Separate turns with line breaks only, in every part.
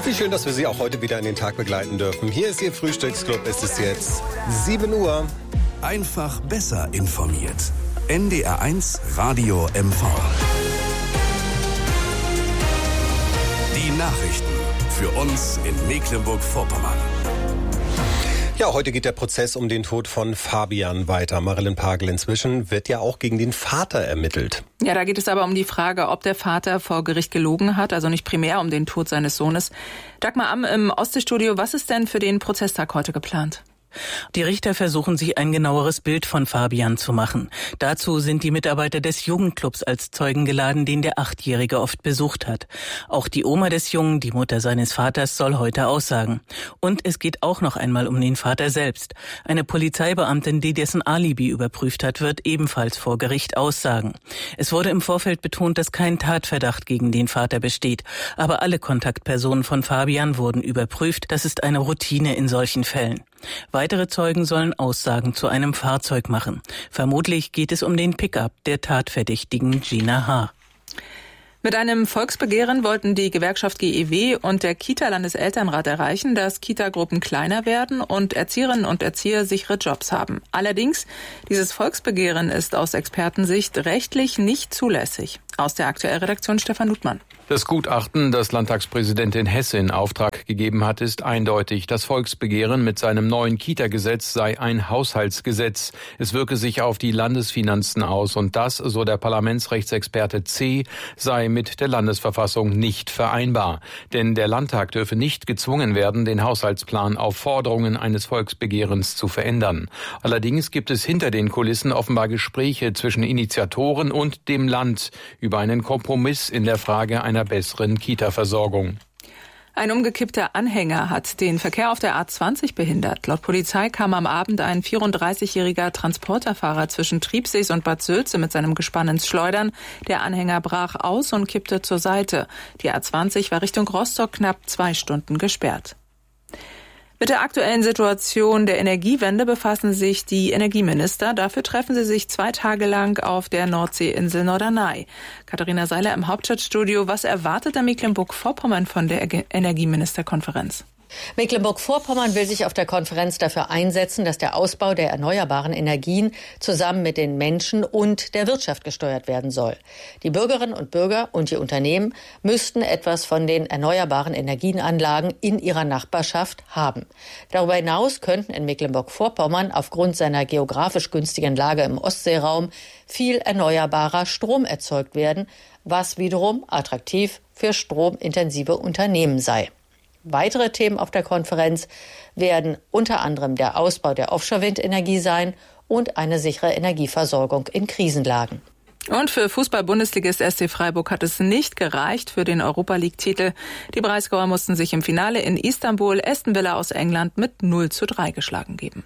Wie schön, dass wir Sie auch heute wieder in den Tag begleiten dürfen. Hier ist Ihr Frühstücksclub. Es ist jetzt 7 Uhr.
Einfach besser informiert. NDR1 Radio MV. Die Nachrichten für uns in Mecklenburg-Vorpommern.
Ja, heute geht der Prozess um den Tod von Fabian weiter. Marilyn Pagel, inzwischen wird ja auch gegen den Vater ermittelt.
Ja, da geht es aber um die Frage, ob der Vater vor Gericht gelogen hat, also nicht primär um den Tod seines Sohnes. Dagmar Amm im Ostseestudio, was ist denn für den Prozesstag heute geplant?
Die Richter versuchen sich ein genaueres Bild von Fabian zu machen. Dazu sind die Mitarbeiter des Jugendclubs als Zeugen geladen, den der 8-Jährige oft besucht hat. Auch die Oma des Jungen, die Mutter seines Vaters, soll heute aussagen. Und es geht auch noch einmal um den Vater selbst. Eine Polizeibeamtin, die dessen Alibi überprüft hat, wird ebenfalls vor Gericht aussagen. Es wurde im Vorfeld betont, dass kein Tatverdacht gegen den Vater besteht. Aber alle Kontaktpersonen von Fabian wurden überprüft. Das ist eine Routine in solchen Fällen. Weitere Zeugen sollen Aussagen zu einem Fahrzeug machen. Vermutlich geht es um den Pickup der tatverdächtigen Gina H.
Mit einem Volksbegehren wollten die Gewerkschaft GEW und der Kita-Landeselternrat erreichen, dass Kitagruppen kleiner werden und Erzieherinnen und Erzieher sichere Jobs haben. Allerdings, dieses Volksbegehren ist aus Expertensicht rechtlich nicht zulässig. Aus der Aktuellredaktion Stefan Ludmann.
Das Gutachten, das Landtagspräsidentin Hesse in Auftrag gegeben hat, ist eindeutig. Das Volksbegehren mit seinem neuen Kita-Gesetz sei ein Haushaltsgesetz. Es wirke sich auf die Landesfinanzen aus und das, so der Parlamentsrechtsexperte C., sei mit der Landesverfassung nicht vereinbar. Denn der Landtag dürfe nicht gezwungen werden, den Haushaltsplan auf Forderungen eines Volksbegehrens zu verändern. Allerdings gibt es hinter den Kulissen offenbar Gespräche zwischen Initiatoren und dem Land über einen Kompromiss in der Frage einer besseren Kita-Versorgung.
Ein umgekippter Anhänger hat den Verkehr auf der A20 behindert. Laut Polizei kam am Abend ein 34-jähriger Transporterfahrer zwischen Triebsees und Bad Sülze mit seinem Gespann ins Schleudern. Der Anhänger brach aus und kippte zur Seite. Die A20 war Richtung Rostock knapp 2 Stunden gesperrt. Mit der aktuellen Situation der Energiewende befassen sich die Energieminister. Dafür treffen sie sich 2 Tage lang auf der Nordseeinsel Norderney. Katharina Seiler im Hauptstadtstudio. Was erwartet der Mecklenburg-Vorpommern von der Energieministerkonferenz?
Mecklenburg-Vorpommern will sich auf der Konferenz dafür einsetzen, dass der Ausbau der erneuerbaren Energien zusammen mit den Menschen und der Wirtschaft gesteuert werden soll. Die Bürgerinnen und Bürger und die Unternehmen müssten etwas von den erneuerbaren Energienanlagen in ihrer Nachbarschaft haben. Darüber hinaus könnten in Mecklenburg-Vorpommern aufgrund seiner geografisch günstigen Lage im Ostseeraum viel erneuerbarer Strom erzeugt werden, was wiederum attraktiv für stromintensive Unternehmen sei. Weitere Themen auf der Konferenz werden unter anderem der Ausbau der Offshore-Windenergie sein und eine sichere Energieversorgung in Krisenlagen.
Und für Fußball-Bundesligist SC Freiburg hat es nicht gereicht für den Europa-League-Titel. Die Breisgauer mussten sich im Finale in Istanbul Aston Villa aus England mit 0:3 geschlagen geben.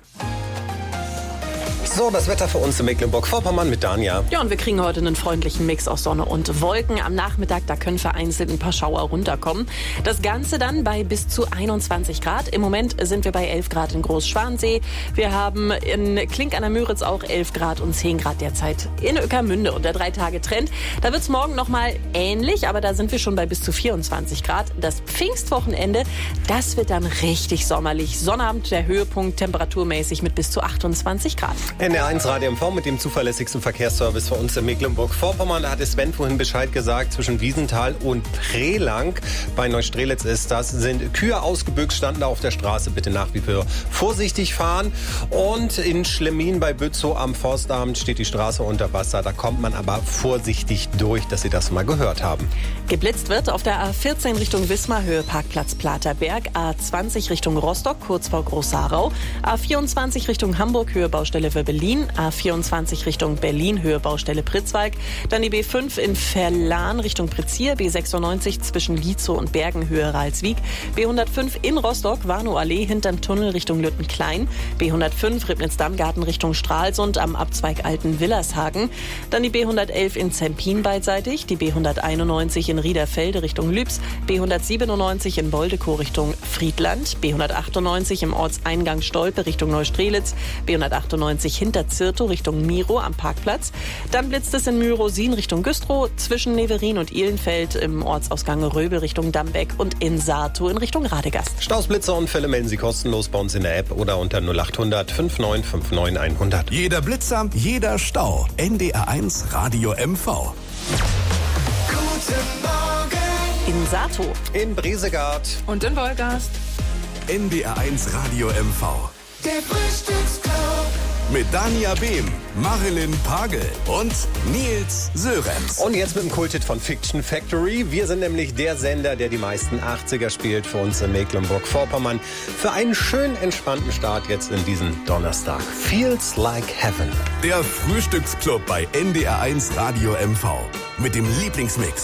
So, das Wetter für uns in Mecklenburg-Vorpommern mit Danja.
Ja, und wir kriegen heute einen freundlichen Mix aus Sonne und Wolken. Am Nachmittag, da können vereinzelt ein paar Schauer runterkommen. Das Ganze dann bei bis zu 21 Grad. Im Moment sind wir bei 11 Grad in Großschwansee. Wir haben in Klink an der Müritz auch 11 Grad und 10 Grad derzeit in Ueckermünde. Und der 3-Tage-Trend, da wird es morgen nochmal ähnlich, aber da sind wir schon bei bis zu 24 Grad. Das Pfingstwochenende, das wird dann richtig sommerlich. Sonnabend der Höhepunkt temperaturmäßig mit bis zu 28 Grad.
NDR1 Radio MV mit dem zuverlässigsten Verkehrsservice für uns in Mecklenburg-Vorpommern. Da hat es Sven vorhin Bescheid gesagt, zwischen Wiesenthal und Prelang. Bei Neustrelitz ist das, sind Kühe ausgebüxt, standen da auf der Straße. Bitte nach wie vor vorsichtig fahren. Und in Schlemmin bei Bützow am Forstamt steht die Straße unter Wasser. Da kommt man aber vorsichtig durch, dass Sie das mal gehört haben.
Geblitzt wird auf der A14 Richtung Wismar, Höhe Parkplatz Platerberg, A20 Richtung Rostock, kurz vor Groß-Sarau, A24 Richtung Hamburg, Höhe Baustelle für Berlin, A24 Richtung Berlin, Höhe Baustelle Pritzwalk, dann die B5 in Verlan Richtung Prizier, B96 zwischen Lietzow und Bergen, Höhe Ralswiek, B105 in Rostock, Warnow-Allee hinterm Tunnel Richtung Lüttenklein, B105 Ribnitz-Dammgarten Richtung Stralsund am Abzweig Alten-Willershagen, dann die B111 in Zempin beidseitig, die B191 in Riederfelde Richtung Lübs, B197 in Boldekow Richtung Friedland, B198 im Ortseingang Stolpe Richtung Neustrelitz, B198 hinter Zirtow Richtung Miro am Parkplatz. Dann blitzt es in Myrosin Richtung Güstrow, zwischen Neverin und Ihlenfeld im Ortsausgang Röbel Richtung Dambeck und in Saartow in Richtung Radegast.
Staus, Blitzerunfälle melden Sie kostenlos bei uns in der App oder unter 0800 5959 100.
Jeder Blitzer, jeder Stau. NDR1 Radio MV.
In Saartow.
In Bresegard.
Und in Wolgast.
NDR1 Radio MV.
Der Frühstücksclub.
Mit Dania Behm, Marilyn Pagel und Nils Sörenz.
Und jetzt mit dem Kulthit von Fiction Factory. Wir sind nämlich der Sender, der die meisten 80er spielt für uns in Mecklenburg-Vorpommern. Für einen schönen, entspannten Start jetzt in diesen Donnerstag. Feels like heaven.
Der Frühstücksclub bei NDR1 Radio MV. Mit dem Lieblingsmix